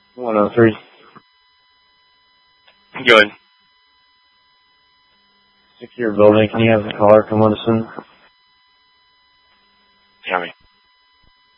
103. Good. Secure building. Can you have the caller come on us soon?